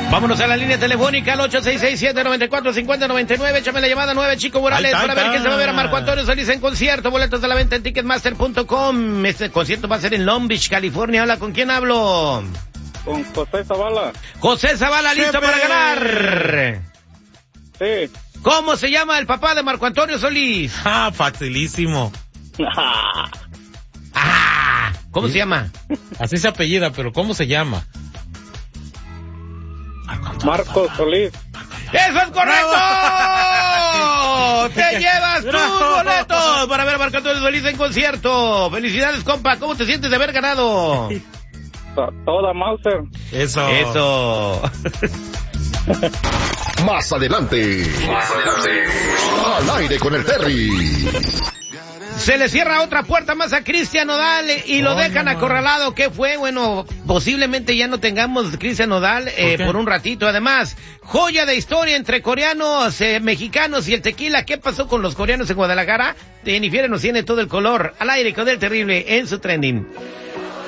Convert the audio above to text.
Vámonos a la línea telefónica al 866-794-5099. Échame la llamada 9, Chico Morales, para ver quién se va a ver a Marco Antonio Solís en concierto. Boletos a la venta en Ticketmaster.com. Este concierto va a ser en Long Beach, California. Hola, ¿con quién hablo? Con José Zavala. José Zavala, ¿listo para ganar? Sí. ¿Cómo se llama el papá de Marco Antonio Solís? Facilísimo. ¿Cómo se llama? Así se apellida, pero ¿cómo se llama? Marcos Solís. ¡Eso es correcto! ¡Te llevas tus boletos para ver a Marco Antonio Solís en concierto! ¡Felicidades, compa! ¿Cómo te sientes de haber ganado? Toda Mauser. Eso. Más adelante. Al aire con el Terry. Se le cierra otra puerta más a Cristian Nodal y lo dejan acorralado. ¿Qué fue? Bueno, posiblemente ya no tengamos Cristian Nodal por un ratito. Además, joya de historia entre coreanos, mexicanos y el tequila. ¿Qué pasó con los coreanos en Guadalajara? Jennifer nos tiene todo el color al aire con el terrible en su trending.